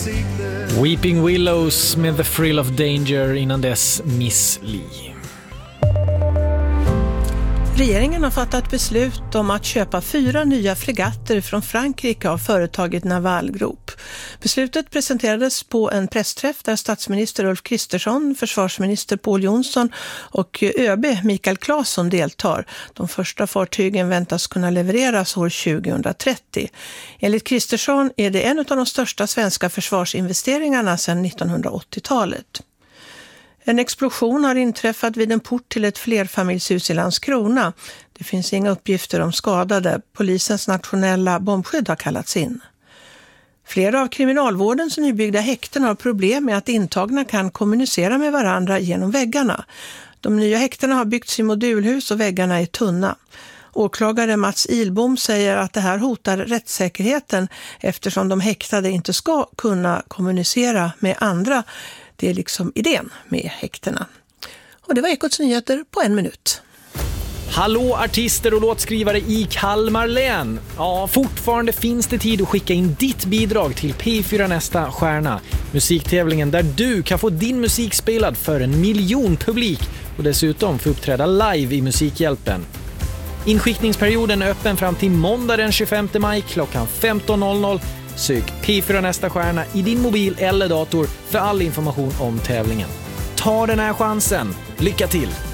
Weeping Willows med The Thrill of Danger, innan dess Miss Li. Regeringen har fattat beslut om att köpa 4 nya fregatter från Frankrike av företaget Naval Group. Beslutet presenterades på en pressträff där statsminister Ulf Kristersson, försvarsminister Pål Jonsson och ÖB Mikael Claesson deltar. De första fartygen väntas kunna levereras år 2030. Enligt Kristersson är det en av de största svenska försvarsinvesteringarna sedan 1980-talet. En explosion har inträffat vid en port till ett flerfamiljshus i Landskrona. Det finns inga uppgifter om skadade. Polisens nationella bombskydd har kallats in. Flera av kriminalvårdens nybyggda häkten har problem med att intagna kan kommunicera med varandra genom väggarna. De nya häktena har byggts i modulhus och väggarna är tunna. Åklagare Mats Ilbom säger att det här hotar rättssäkerheten eftersom de häktade inte ska kunna kommunicera med andra. Det är liksom idén med häktena. Och det var Ekots nyheter på 1 minut. Hallå artister och låtskrivare i Kalmar län. Ja, fortfarande finns det tid att skicka in ditt bidrag till P4 Nästa Stjärna. Musiktävlingen där du kan få din musik spelad för 1 miljon publik och dessutom få uppträda live i Musikhjälpen. Inskickningsperioden är öppen fram till måndag den 25 maj klockan 15.00. Sök P4 Nästa Stjärna i din mobil eller dator för all information om tävlingen. Ta den här chansen. Lycka till!